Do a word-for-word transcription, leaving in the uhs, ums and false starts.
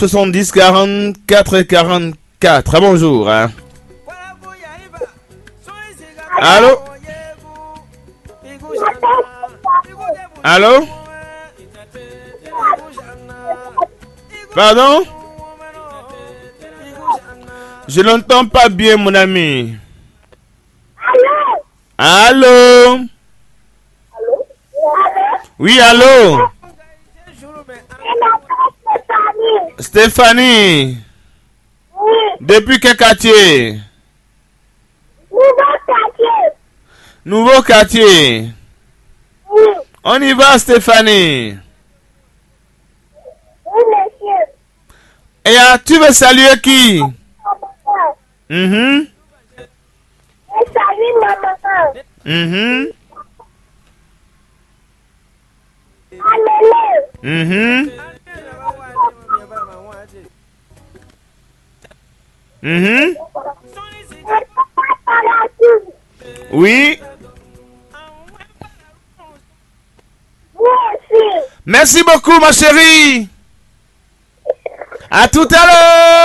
soixante-dix quarante-quatre quarante-quatre. Ah, bonjour. Hein. Allô? Allô? Pardon? Je l'entends pas bien, mon ami. Allô? Oui, allô? Stéphanie. Depuis quel quartier? Nouveau quartier. Nouveau quartier. Oui. On y va, Stéphanie. Oui, monsieur. Et ah, tu veux saluer qui? Mhm. Je salue ma maman. Mhm. Alléluia. Mhm. Mhm. Oui. Merci. Merci beaucoup, ma chérie. À tout à l'heure.